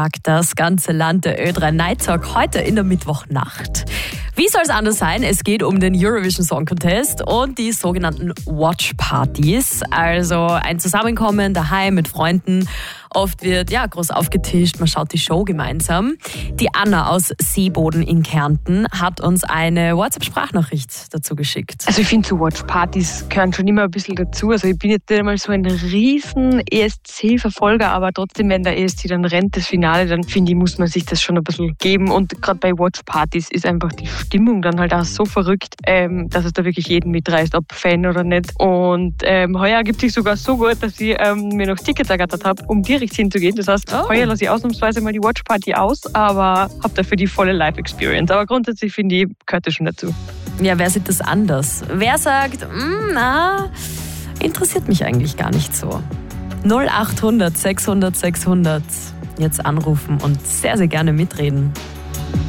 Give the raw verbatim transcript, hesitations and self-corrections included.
Tag, das ganze Land, der Ö drei Night Talk, heute in der Mittwochnacht. Wie soll es anders sein? Es geht um den Eurovision Song Contest und die sogenannten Watch-Partys. Also ein Zusammenkommen daheim mit Freunden. Oft wird ja groß aufgetischt, man schaut die Show gemeinsam. Die Anna aus Seeboden in Kärnten hat uns eine WhatsApp-Sprachnachricht dazu geschickt. Also ich finde, so Watch-Partys gehören schon immer ein bisschen dazu. Also ich bin jetzt nicht einmal so ein riesen E S C-Verfolger, aber trotzdem, wenn der E S C dann rennt, das Finale, dann finde ich, muss man sich das schon ein bisschen geben. Und gerade bei Watch-Partys ist einfach die Stimmung dann halt auch so verrückt, ähm, dass es da wirklich jeden mitreißt, ob Fan oder nicht. Und ähm, heuer gibt sich sogar so gut, dass ich ähm, mir noch Tickets ergattert habe, um direkt hinzugehen. Das heißt, oh. heuer lasse ich ausnahmsweise mal die Watch-Party aus, aber habe dafür die volle Live-Experience. Aber grundsätzlich finde ich, gehört das schon dazu. Ja, wer sieht das anders? Wer sagt, na, interessiert mich eigentlich gar nicht so. null acht hundert sechshundert sechshundert. Jetzt anrufen und sehr, sehr gerne mitreden.